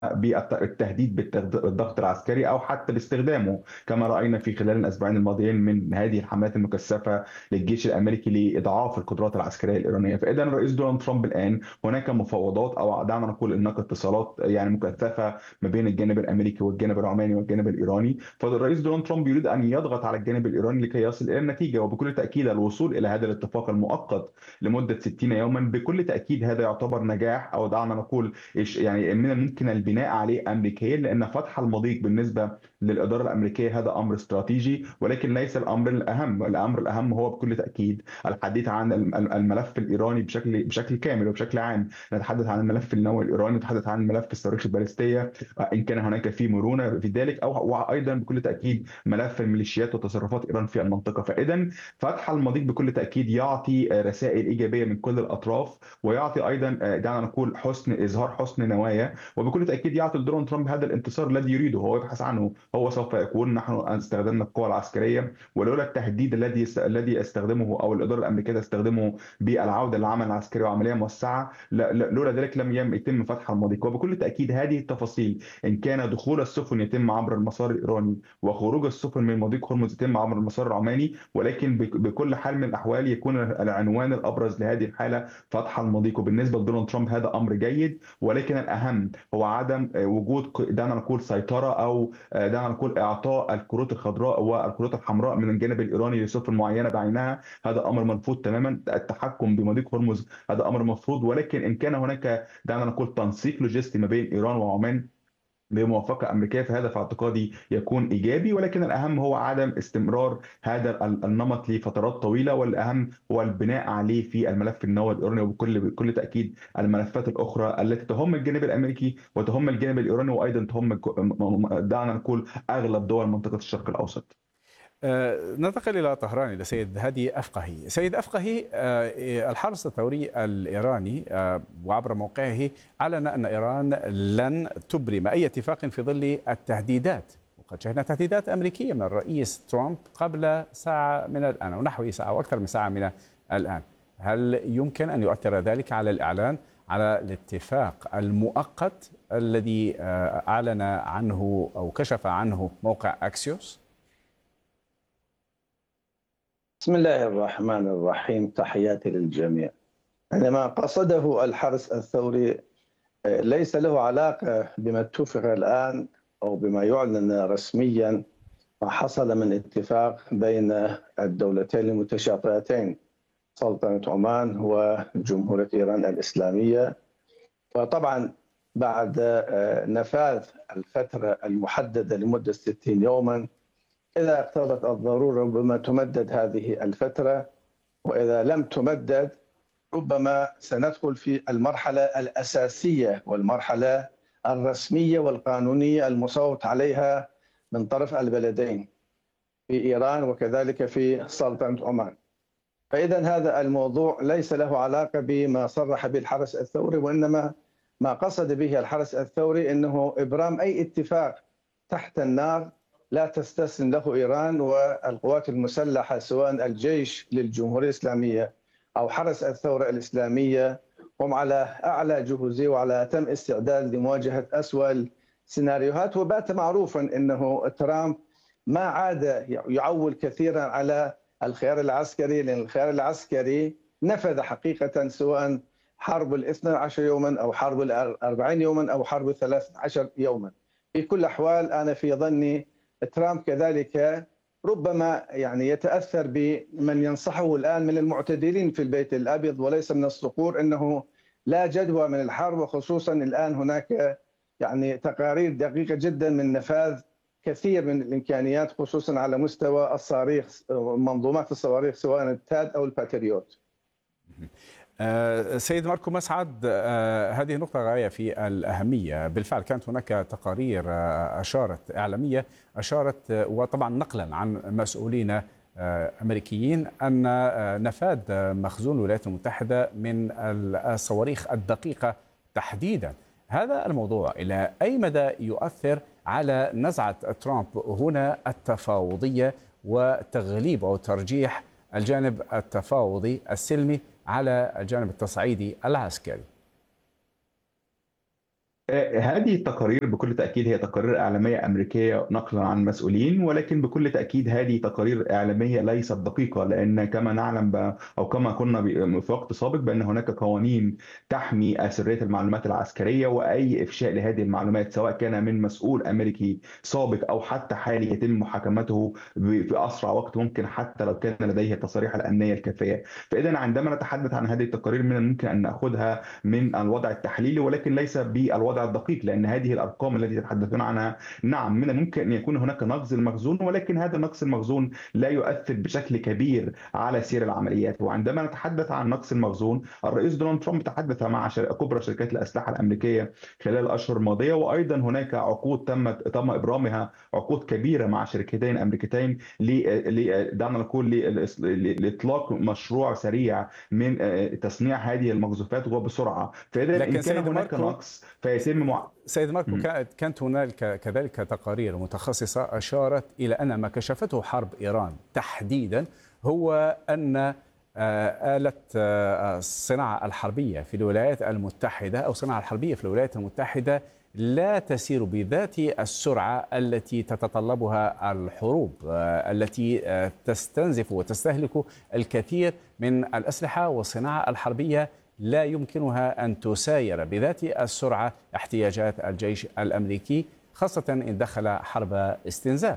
بالتهديد بالضغط العسكري او حتى باستخدامه، كما راينا في خلال الاسبوعين الماضيين من هذه الحملات المكثفه للجيش الامريكي لاضعاف القدرات العسكريه الايرانيه. فاذا الرئيس دونالد ترامب الان هناك مفاوضات، او دعنا نقول هناك اتصالات يعني مكثفه ما بين الجانب الامريكي والجانب العماني والجانب الايراني. فالرئيس دونالد ترامب يريد ان يضغط على الجانب الايراني لكي يصل الى النتيجه، وبكل تاكيد الوصول الى هذا الاتفاق المؤقت لمده 60 يوما بكل تاكيد هذا يعتبر نجاح، او دعنا نقول يعني من الممكن البناء عليه امريكيا، لان فتح المضيق بالنسبه للاداره الامريكيه هذا امر استراتيجي، ولكن ليس الامر الاهم. الامر الاهم هو بكل تاكيد الحديث عن الملف الايراني بشكل كامل وبشكل عام. نتحدث عن الملف النووي الايراني، نتحدث عن ملف الصواريخ البالستيه ان كان هناك في مرونه في ذلك، او وايضا بكل تاكيد ملف الميليشيات وتصرفات ايران في المنطقه. فاذا فتح المضيق بكل تاكيد يعطي رسائل ايجابيه من كل الاطراف، ويعطي ايضا دعنا نقول اظهار حسن نوايا، وبكل تاكيد يعطي دونالد ترامب هذا الانتصار الذي يريده. هو يبحث عنه، هو سوف يقول نحن استخدمنا القوى العسكريه، ولولا التهديد الذي يستخدمه او الاداره الامريكيه تستخدمه بالعوده للعمل العسكري وعمليه موسعه، لولا ذلك لم يتم فتح المضيق. وبكل تاكيد هذه التفاصيل، ان كان دخول السفن يتم عبر المسار الايراني وخروج السفن من مضيق هرمز يتم عبر المسار العماني، ولكن بكل حال من الاحوال يكون العنوان الابرز لهذه الحاله فتح المضيق. وبالنسبه لدونالد ترامب هذا امر جيد، ولكن الاهم هو عدم وجود دعنا نقول سيطره، او دعنا نقول اعطاء الكروت الخضراء والكروت الحمراء من الجانب الايراني لسفن معينه بعينها. هذا امر مرفوض تماما. التحكم بمضيق هرمز هذا امر مرفوض، ولكن ان كان هناك دعنا نقول تنسيق لوجستي ما بين ايران وعمان بموافقة أمريكية، فهذا في اعتقادي يكون إيجابي. ولكن الأهم هو عدم استمرار هذا النمط لفترات طويلة، والأهم هو البناء عليه في الملف النووي الإيراني، وبكل تأكيد الملفات الأخرى التي تهم الجانب الأمريكي وتهم الجانب الإيراني، وأيضا تهم دعنا نقول أغلب دول منطقة الشرق الأوسط. ننتقل إلى طهران، إلى سيد هادي أفقهي. سيد أفقهي، الحرس الثوري الإيراني وعبر موقعه أعلن أن إيران لن تبرم أي اتفاق في ظل التهديدات، وقد شهدنا تهديدات أمريكية من الرئيس ترامب قبل ساعة من الآن، أو نحو ساعة أو أكثر من ساعة من الآن. هل يمكن أن يؤثر ذلك على الإعلان على الاتفاق المؤقت الذي أعلن عنه أو كشف عنه موقع أكسيوس؟ بسم الله الرحمن الرحيم، تحياتي للجميع. عندما قصده الحرس الثوري ليس له علاقة بما اتفق الآن أو بما يعلن رسميا ما حصل من اتفاق بين الدولتين المتشاطئتين سلطنة عمان وجمهورية إيران الإسلامية. وطبعا بعد نفاذ الفترة المحددة لمدة 60 يوما، إذا اقتضت الضرورة ربما تمدد هذه الفترة، وإذا لم تمدد ربما سندخل في المرحلة الأساسية والمرحلة الرسمية والقانونية المصوت عليها من طرف البلدين في إيران وكذلك في سلطنة عمان. فإذا هذا الموضوع ليس له علاقة بما صرح به الحرس الثوري، وإنما ما قصد به الحرس الثوري أنه إبرام أي اتفاق تحت النار لا تستسلم له إيران والقوات المسلحة، سواء الجيش للجمهورية الإسلامية أو حرس الثورة الإسلامية، هم على أعلى جهوزية وعلى أتم استعداد لمواجهة أسوأ السيناريوهات. وبات معروفا أنه ترامب ما عاد يعول كثيرا على الخيار العسكري، لأن الخيار العسكري نفذ حقيقة، سواء حرب 12 يوما أو حرب 40 يوما أو حرب 13 يوما. في كل الأحوال أنا في ظني ترامب كذلك ربما يعني يتأثر بمن ينصحه الآن من المعتدلين في البيت الأبيض وليس من الصقور، أنه لا جدوى من الحرب، وخصوصا الآن هناك يعني تقارير دقيقة جدا من نفاذ كثير من الإمكانيات، خصوصا على مستوى الصواريخ، منظومات الصواريخ سواء التاد أو الباتريوت. سيد ماركو مسعد، هذه نقطة غاية في الأهمية. بالفعل كانت هناك تقارير إعلامية أشارت، وطبعا نقلا عن مسؤولين أمريكيين، أن نفاذ مخزون الولايات المتحدة من الصواريخ الدقيقة تحديدا، هذا الموضوع إلى أي مدى يؤثر على نزعة ترامب هنا التفاوضية وتغليب أو ترجيح الجانب التفاوضي السلمي على الجانب التصعيدي العسكري؟ هذه التقارير بكل تأكيد هي تقارير إعلامية أمريكية نقلا عن مسؤولين، ولكن بكل تأكيد هذه تقارير إعلامية ليست دقيقة، لأن كما نعلم أو كما كنا في وقت سابق بأن هناك قوانين تحمي سرية المعلومات العسكرية، وأي إفشاء لهذه المعلومات سواء كان من مسؤول أمريكي سابق أو حتى حالي يتم محاكمته في أسرع وقت ممكن، حتى لو كان لديه التصاريح الأمنية الكافية. فإذا عندما نتحدث عن هذه التقارير من الممكن أن نأخذها من الوضع التحليلي ولكن ليس بالوضع الدقيق، لأن هذه الأرقام التي تتحدثون عنها نعم من الممكن أن يكون هناك نقص المخزون، ولكن هذا النقص المخزون لا يؤثر بشكل كبير على سير العمليات. وعندما نتحدث عن نقص المخزون، الرئيس دونالد ترامب تحدث مع كبرى شركات الأسلحة الأمريكية خلال الأشهر الماضية، وأيضا هناك عقود تم إبرامها، عقود كبيرة مع شركتين أمريكتين دعنا نقول لإطلاق مشروع سريع من تصنيع هذه المخزوفات وبسرعة. فإذا إن كان هناك نقص فيتم سيد ماركو، كانت هناك كذلك تقارير متخصصة أشارت إلى أن ما كشفته حرب إيران تحديدا هو أن آلة الصناعة الحربية في الولايات المتحدة أو الصناعة الحربية في الولايات المتحدة لا تسير بذات السرعة التي تتطلبها الحروب التي تستنزف وتستهلك الكثير من الأسلحة، والصناعة الحربية لا يمكنها أن تساير بذات السرعة احتياجات الجيش الأمريكي، خاصة إن دخل حرب استنزاف.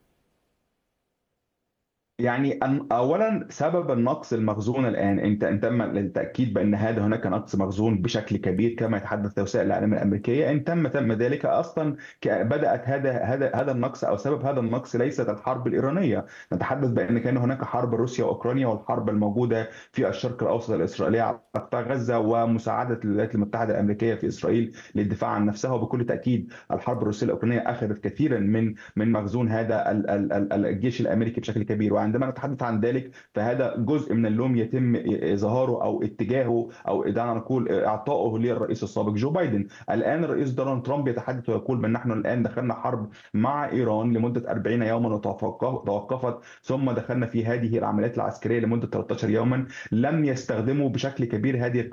يعني اولا سبب النقص المخزون الان ان تم للتاكيد بان هناك نقص مخزون بشكل كبير كما يتحدث وسائل الاعلام الامريكيه، ان تم ذلك اصلا بدات هذا النقص او سبب هذا النقص ليست الحرب الايرانيه. نتحدث بان كان هناك حرب روسيا واوكرانيا والحرب الموجوده في الشرق الاوسط الاسرائيليه على قطاع غزه ومساعده الولايات المتحده الامريكيه في اسرائيل للدفاع عن نفسها. وبكل تاكيد الحرب الروسيه الاوكرانيه اخذت كثيرا من مخزون هذا الجيش الامريكي بشكل كبير. وعندما نتحدث عن ذلك فهذا جزء من اللوم يتم اظهاره او اتجاهه او دعنا نقول اعطائه للرئيس السابق جو بايدن. الان الرئيس دونالد ترامب يتحدث ويقول بان نحن الان دخلنا حرب مع ايران لمده 40 يوما وتوقفت، ثم دخلنا في هذه العمليات العسكريه لمده 13 يوما. لم يستخدموا بشكل كبير هذه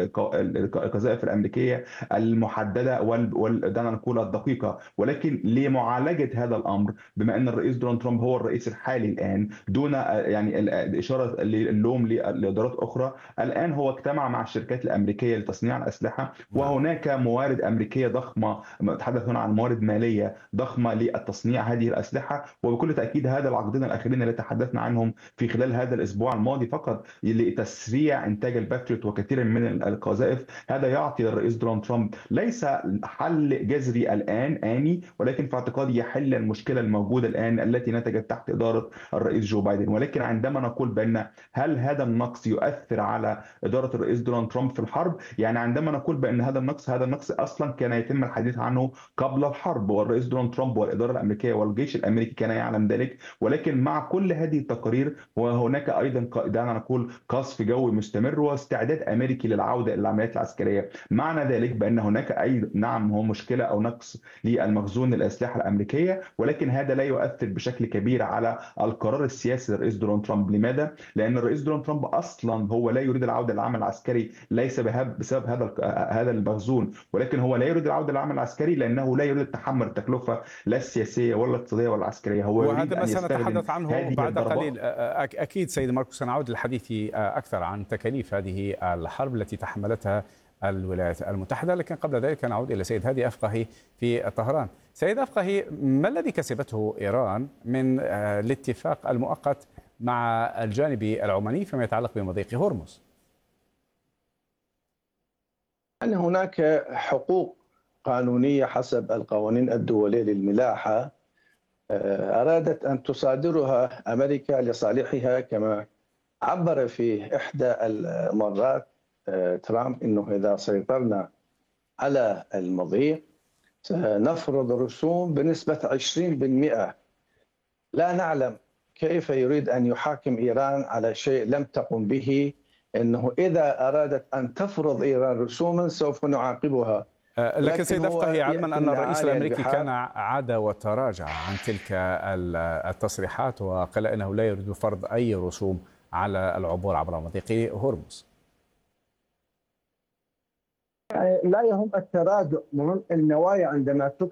القذائف الامريكيه المحدده دعنا نقول الدقيقه، ولكن لمعالجه هذا الامر بما ان الرئيس دونالد ترامب هو الرئيس الحالي الان دون يعني الاشاره اللوم لادارات اخرى، الان هو اجتمع مع الشركات الامريكيه لتصنيع الاسلحه، وهناك موارد امريكيه ضخمه، نتحدث هنا عن موارد ماليه ضخمه للتصنيع هذه الاسلحه. وبكل تاكيد هذا العقدين الاخيرين اللي تحدثنا عنهم في خلال هذا الاسبوع الماضي فقط لتسريع انتاج الباتريوت وكثير من القذائف، هذا يعطي للرئيس دونالد ترامب ليس حل جذري الان آني، ولكن في اعتقادي يحل المشكله الموجوده الان التي نتجت تحت اداره الرئيس جو بايدن. ولكن عندما نقول بأن هل هذا النقص يؤثر على إدارة الرئيس دونالد ترامب في الحرب، يعني عندما نقول بأن هذا النقص أصلا كان يتم الحديث عنه قبل الحرب، والرئيس دونالد ترامب والإدارة الأمريكية والجيش الأمريكي كان يعلم ذلك. ولكن مع كل هذه التقارير وهناك أيضا دعنا نقول قصف جوي مستمر واستعداد أمريكي للعودة إلى العمليات العسكرية، معنى ذلك بأن هناك أي نعم هو مشكلة أو نقص للمخزون الأسلحة الأمريكية، ولكن هذا لا يؤثر بشكل كبير على القرار السياسي للرئيس دونالد ترامب. لماذا؟ لأن الرئيس دونالد ترامب أصلا هو لا يريد العودة للعمل العسكري ليس بسبب هذا المخزون، ولكن هو لا يريد العودة للعمل العسكري لأنه لا يريد تحمل التكلفة لا السياسية ولا الاقتصادية ولا العسكرية. هو وهذا ما سنتحدث عنه بعد قليل. أكيد سيد ماركو، سنعود للحديث أكثر عن تكاليف هذه الحرب التي تحملتها الولايات المتحدة، لكن قبل ذلك نعود إلى سيد هادي أفقهي في طهران. سيد أفقهي، ما الذي كسبته إيران من الاتفاق المؤقت مع الجانب العماني فيما يتعلق بمضيق هرمز؟ أن هناك حقوق قانونية حسب القوانين الدولية للملاحة أرادت أن تصادرها أمريكا لصالحها، كما عبر في إحدى المرات ترامب أنه إذا سيطرنا على المضيق سنفرض رسوم بنسبة 20%. لا نعلم كيف يريد أن يحاكم إيران على شيء لم تقم به، أنه إذا أرادت أن تفرض إيران رسوما سوف نعاقبها. لكن سيد أفقهي، علما أن الرئيس الأمريكي كان عاد وتراجع عن تلك التصريحات وقال أنه لا يريد فرض أي رسوم على العبور عبر مضيق هرمز. لا يهم التراجع، مهم النوايا عندما